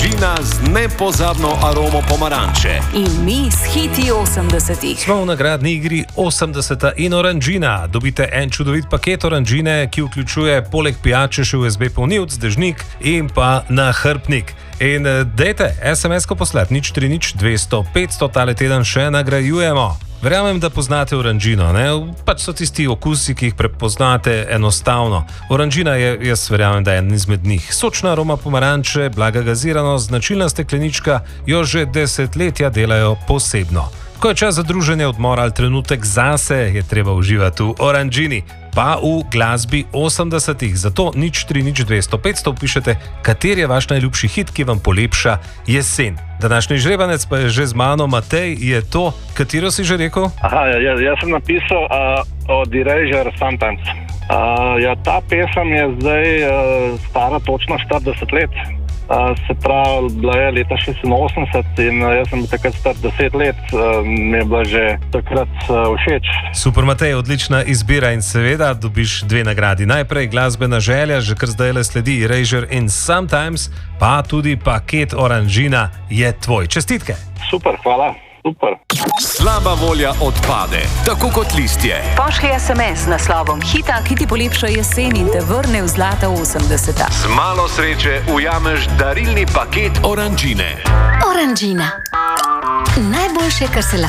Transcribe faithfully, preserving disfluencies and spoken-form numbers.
Oranžina z nepozabno aromo pomaranče. In mi s hiti osemdesetih. Smo v nagradni igri osemdeseta in Oranžina. Dobite en čudovit paket Oranžine, ki vključuje poleg pijače še U S B polnilc, dežnik in pa nahrbtnik. In dajte es em es-ko poslati nič tri nič dvesto petsto, tale teden še nagrajujemo. Verjamem, da poznate Oranžino, ne? Pač so tisti okusi, ki jih prepoznate enostavno. Oranžina je, jaz verjamem, da je en izmed njih. Sočna aroma pomaranče, blaga gaziranost, značilna steklenička jo že desetletja delajo posebno. Ko je čas za druženje, odmor ali trenutek zase, je treba uživati v Oranžini, pa v glasbi osemdesetih. Zato nič tri nič dvesto petsto vpišete, kateri je vaš najljubši hit, ki vam polepša jesen. Današnji žrebanec pa je že z mano. Matej, je to, katero si že rekel? Aha, ja, jaz sem napisal uh, od Erasure Sometimes. Uh, ja, ta pesem je zdaj uh, stara točno štirideset let. Uh, se pravi, bila je leta šestinosemdeset in uh, jaz sem takrat star deset let, uh, mi je bila že takrat uh, všeč. Super, Matej, odlična izbira in seveda dobiš dve nagradi. Najprej glasbena želja, že kar zdaj le sledi Erasure in Sometimes, pa tudi paket Oranžina je tvoj. Čestitke! Super, hvala. Super. Slaba volja odpade, tako kot listje. Pošlji es em es z naslovom hita, ki ti polepša jesen in te vrne v zlata osemdeseta. Z malo sreče ujameš darilni paket Oranžine. Oranžina. Najboljše, kar se lahko